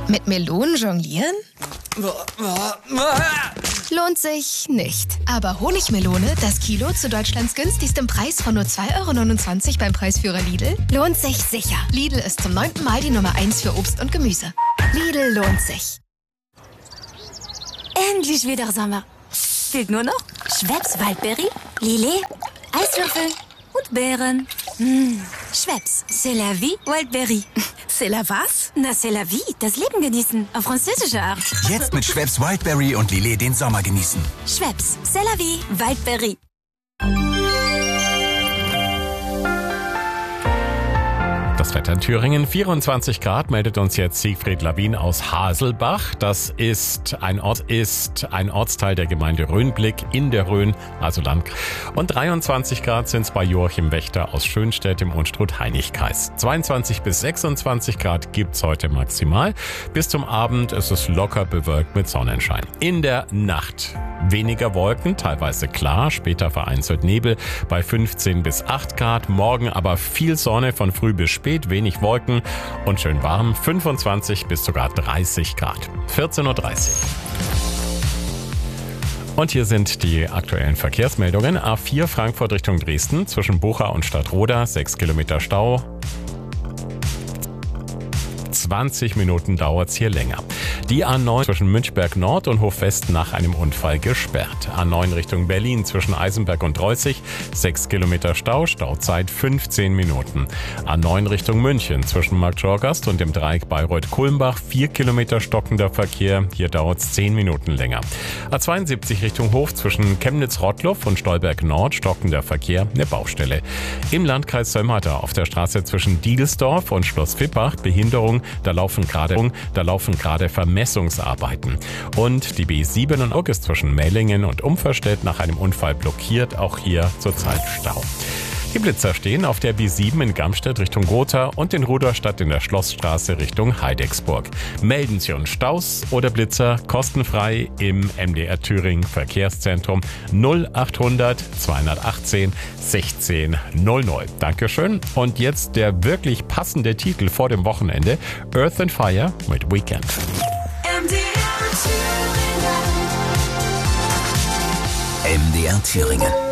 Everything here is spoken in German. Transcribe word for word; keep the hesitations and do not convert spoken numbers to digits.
Mit Melonen jonglieren? Lohnt sich nicht. Aber Honigmelone, das Kilo zu Deutschlands günstigstem Preis von nur zwei Euro neunundzwanzig beim Preisführer Lidl, lohnt sich sicher. Lidl ist zum neunten Mal die Nummer eins für Obst und Gemüse. Lidl lohnt sich. Endlich wieder Sommer. Fehlt nur noch Schweppes Waldberry, Lillet, Eiswürfel und Beeren. Mmh. Schweppes, c'est la vie, Wildberry. C'est la was? Na, c'est la vie, das Leben genießen, auf französische Art. Jetzt mit Schweppes Wildberry und Lillet den Sommer genießen. Schweppes, c'est la vie, Wildberry. Das Wetter in Thüringen, vierundzwanzig Grad, meldet uns jetzt Siegfried Labin aus Haselbach. Das ist ein Ort, ist ein Ortsteil der Gemeinde Rhönblick in der Rhön, also Landkreis. Und dreiundzwanzig Grad sind es bei Joachim Wächter aus Schönstedt im Unstrut-Heinig-Kreis. zweiundzwanzig bis sechsundzwanzig Grad gibt's heute maximal. Bis zum Abend ist es locker bewölkt mit Sonnenschein. In der Nacht weniger Wolken, teilweise klar, später vereinzelt Nebel bei fünfzehn bis acht Grad. Morgen aber viel Sonne von früh bis spät, wenig Wolken und schön warm, fünfundzwanzig bis sogar dreißig Grad. vierzehn Uhr dreißig. Und hier sind die aktuellen Verkehrsmeldungen. A vier Frankfurt Richtung Dresden, zwischen Bucha und Stadtroda, sechs Kilometer Stau. zwanzig Minuten dauert es hier länger. Die A neun zwischen Münchberg Nord und Hofwest nach einem Unfall gesperrt. A neun Richtung Berlin zwischen Eisenberg und Reußig, sechs Kilometer Stau, Stauzeit fünfzehn Minuten. A neun Richtung München zwischen Marktschorgast und dem Dreieck Bayreuth-Kulmbach, vier Kilometer stockender Verkehr, hier dauert es zehn Minuten länger. A zweiundsiebzig Richtung Hof zwischen Chemnitz-Rottluff und Stolberg Nord, stockender Verkehr, eine Baustelle. Im Landkreis Sömmerda auf der Straße zwischen Diedelsdorf und Schloss Vippach, Behinderung, da laufen gerade, da laufen gerade Vermessungsarbeiten. Und die B sieben und August zwischen Mellingen und Umverstedt nach einem Unfall blockiert, auch hier zurzeit Stau. Die Blitzer stehen auf der B sieben in Gamstedt Richtung Gotha und in Rudolstadt in der Schlossstraße Richtung Heidecksburg. Melden Sie uns Staus oder Blitzer kostenfrei im M D R Thüringen Verkehrszentrum null achthundert zweihundertachtzehn sechzehn null null. Dankeschön. Und jetzt der wirklich passende Titel vor dem Wochenende: Earth and Fire mit Weekend. M D R Thüringen. M D R Thüringen.